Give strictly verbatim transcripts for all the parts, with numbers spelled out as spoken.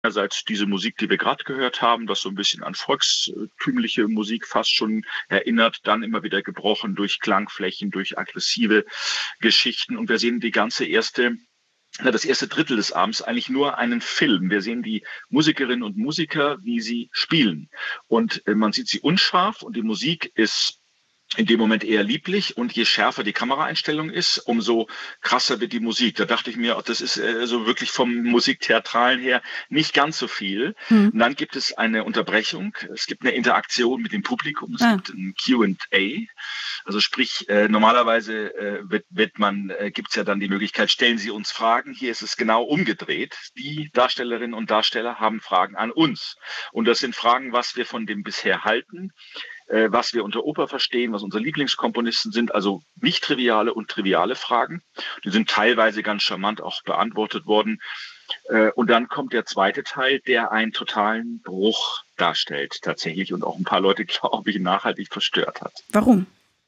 Einerseits diese Musik, die wir gerade gehört haben, das so ein bisschen an volkstümliche Musik fast schon erinnert, dann immer wieder gebrochen durch Klangflächen, durch aggressive Geschichten. Und wir sehen die ganze erste, na, das erste Drittel des Abends eigentlich nur einen Film. Wir sehen die Musikerinnen und Musiker, wie sie spielen. Und äh, man sieht sie unscharf und die Musik ist in dem Moment eher lieblich, und je schärfer die Kameraeinstellung ist, umso krasser wird die Musik. Da dachte ich mir, das ist äh, so wirklich vom Musiktheatralen her nicht ganz so viel. Mhm. Und dann gibt es eine Unterbrechung, es gibt eine Interaktion mit dem Publikum, es ah. gibt ein Q and A. Also sprich, äh, normalerweise äh, wird, wird man, äh, gibt es ja dann die Möglichkeit, stellen Sie uns Fragen. Hier ist es genau umgedreht. Die Darstellerinnen und Darsteller haben Fragen an uns. Und das sind Fragen, was wir von dem bisher halten, was wir unter Oper verstehen, was unsere Lieblingskomponisten sind, also nicht triviale und triviale Fragen. Die sind teilweise ganz charmant auch beantwortet worden. Und dann kommt der zweite Teil, der einen totalen Bruch darstellt tatsächlich und auch ein paar Leute, glaube ich, nachhaltig verstört hat. Warum?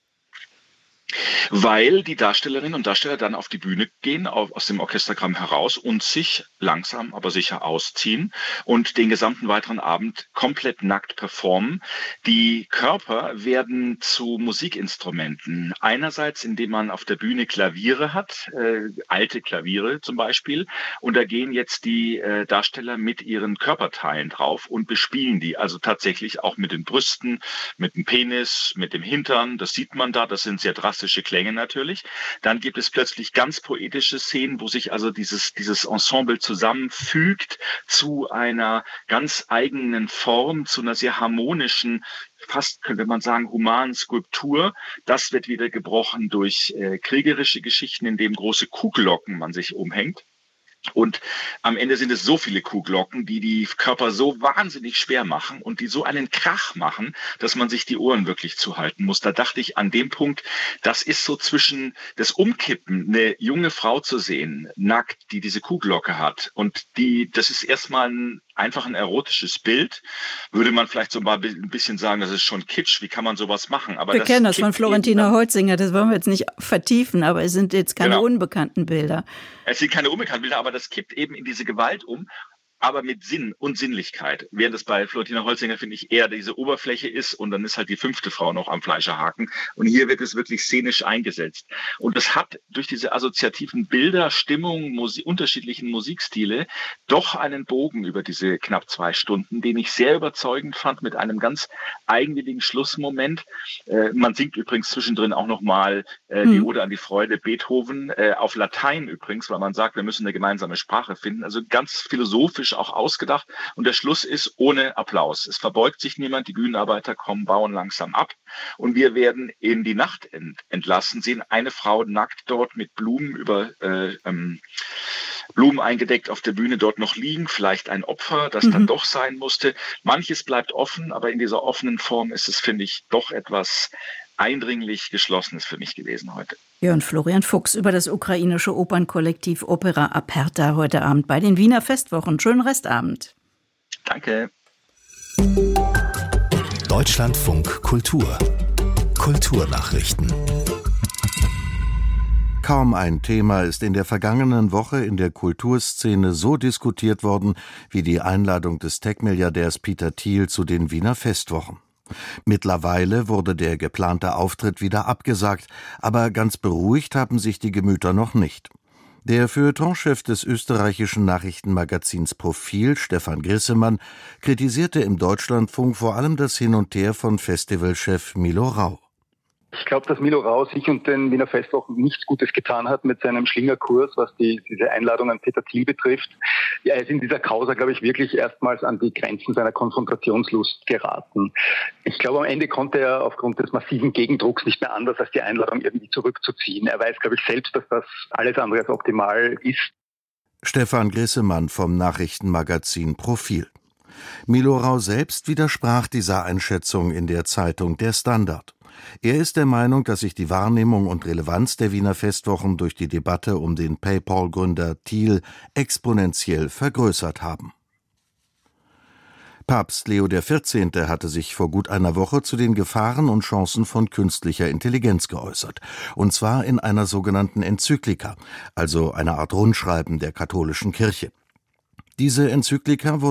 Weil die Darstellerinnen und Darsteller dann auf die Bühne gehen, auf, aus dem Orchestergramm heraus und sich langsam, aber sicher ausziehen und den gesamten weiteren Abend komplett nackt performen. Die Körper werden zu Musikinstrumenten. Einerseits, indem man auf der Bühne Klaviere hat, äh, alte Klaviere zum Beispiel, und da gehen jetzt die äh, Darsteller mit ihren Körperteilen drauf und bespielen die, also tatsächlich auch mit den Brüsten, mit dem Penis, mit dem Hintern. Das sieht man da, das sind sehr drastische Klänge natürlich. Dann gibt es plötzlich ganz poetische Szenen, wo sich also dieses, dieses Ensemble zusammenfügt zu einer ganz eigenen Form, zu einer sehr harmonischen, fast könnte man sagen, humanen Skulptur. Das wird wieder gebrochen durch äh, kriegerische Geschichten, in denen große Kuhglocken man sich umhängt. Und am Ende sind es so viele Kuhglocken, die die Körper so wahnsinnig schwer machen und die so einen Krach machen, dass man sich die Ohren wirklich zuhalten muss. Da dachte ich an dem Punkt, das ist so zwischen das Umkippen, eine junge Frau zu sehen, nackt, die diese Kuhglocke hat. Und die, das ist erstmal ein, einfach ein erotisches Bild. Würde man vielleicht so mal ein bisschen sagen, das ist schon Kitsch. Wie kann man sowas machen? Aber wir das kennen das von Florentina Holzinger, das wollen wir jetzt nicht vertiefen, aber es sind jetzt keine genau. unbekannten Bilder. Es sind keine unbekannten Bilder, aber das kippt eben in diese Gewalt um, aber mit Sinn und Sinnlichkeit. Während es bei Florentina Holzinger, finde ich, eher diese Oberfläche ist und dann ist halt die fünfte Frau noch am Fleischerhaken. Und hier wird es wirklich szenisch eingesetzt. Und das hat durch diese assoziativen Bilder, Stimmung, Musik, unterschiedlichen Musikstile doch einen Bogen über diese knapp zwei Stunden, den ich sehr überzeugend fand mit einem ganz eigenwilligen Schlussmoment. Äh, man singt übrigens zwischendrin auch nochmal äh, die Ode an die Freude Beethoven, äh, auf Latein übrigens, weil man sagt, wir müssen eine gemeinsame Sprache finden. Also ganz philosophisch auch ausgedacht, und der Schluss ist ohne Applaus. Es verbeugt sich niemand, die Bühnenarbeiter kommen, bauen langsam ab und wir werden in die Nacht ent- entlassen, sehen eine Frau nackt dort mit Blumen über äh, ähm, Blumen eingedeckt auf der Bühne dort noch liegen, vielleicht ein Opfer, das mhm. dann doch sein musste. Manches bleibt offen, aber in dieser offenen Form ist es, finde ich, doch etwas eindringlich Geschlossenes für mich gewesen heute. Jörn Florian Fuchs über das ukrainische Opernkollektiv Opera Aperta heute Abend bei den Wiener Festwochen. Schönen Restabend. Danke. Deutschlandfunk Kultur. Kulturnachrichten. Kaum ein Thema ist in der vergangenen Woche in der Kulturszene so diskutiert worden wie die Einladung des Tech-Milliardärs Peter Thiel zu den Wiener Festwochen. Mittlerweile wurde der geplante Auftritt wieder abgesagt, aber ganz beruhigt haben sich die Gemüter noch nicht. Der Feuilletonchef des österreichischen Nachrichtenmagazins Profil, Stefan Grissemann, kritisierte im Deutschlandfunk vor allem das Hin und Her von Festivalchef Milo Rau. Ich glaube, dass Milo Rau sich und den Wiener Festwochen nichts Gutes getan hat mit seinem Schlingerkurs, was die, diese Einladung an Peter Thiel betrifft. Ja, er ist in dieser Causa, glaube ich, wirklich erstmals an die Grenzen seiner Konfrontationslust geraten. Ich glaube, am Ende konnte er aufgrund des massiven Gegendrucks nicht mehr anders, als die Einladung irgendwie zurückzuziehen. Er weiß, glaube ich, selbst, dass das alles andere als optimal ist. Stefan Grissemann vom Nachrichtenmagazin Profil. Milo Rau selbst widersprach dieser Einschätzung in der Zeitung Der Standard. Er ist der Meinung, dass sich die Wahrnehmung und Relevanz der Wiener Festwochen durch die Debatte um den PayPal-Gründer Thiel exponentiell vergrößert haben. Papst Leo der Vierzehnte hatte sich vor gut einer Woche zu den Gefahren und Chancen von künstlicher Intelligenz geäußert. Und zwar in einer sogenannten Enzyklika, also einer Art Rundschreiben der katholischen Kirche. Diese Enzyklika wurde